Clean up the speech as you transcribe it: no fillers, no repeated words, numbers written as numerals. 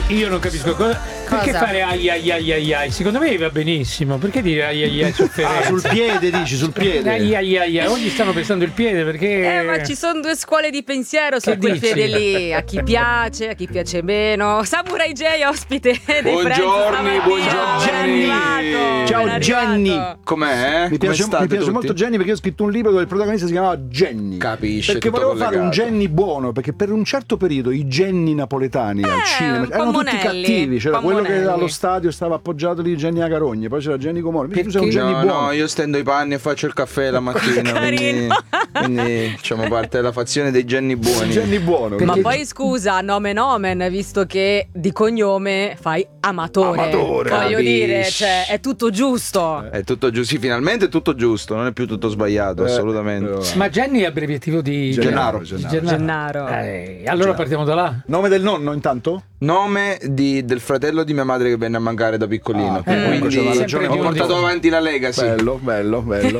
io non capisco perché fare ai ai ai ai ai. Secondo me va benissimo. Perché dire ai ai ai sofferenza? Sul piede dici, sul piede. Ai ai ai ai. Oggi stanno pensando il piede perché. Ma ci sono due scuole di pensiero su Che quel dici? piede lì. A chi piace meno. Samurai J ospite dei Buongiorni, buongiorni. Ciao Jenny. Com'è? Mi piace molto Jenny perché ho scritto un libro dove il protagonista si chiamava Jenny. Capisce, perché tutto volevo fare un collegato. Jenny buono, perché per un certo periodo i Jenny napoletani al cinema un po' erano tutti monelli, cattivi. C'era un po' quello che monelli. allo stadio stava appoggiato lì, Jenny Agarogne, poi c'era Jenny Comoro. Tu sei un Perché? Jenny No, buono. no, io stendo i panni e faccio il caffè la mattina, quindi facciamo parte della fazione dei Jenny buoni. Jenny buono. Ma Perché- poi scusa, nomen omen, visto che di cognome fai amatore. Amatore. Voglio Capisci. dire, cioè, è tutto giusto. È tutto giusto, sì, finalmente è tutto giusto, non è più tutto sbagliato, assolutamente. Ma Jenny è abbreviativo di Gennaro. Gennaro. Allora partiamo da là. Nome del nonno intanto? Nome del fratello di mia madre che venne a mancare da piccolino. Comunque c'è una Quindi ragione ho portato molto- avanti la legacy. Bello.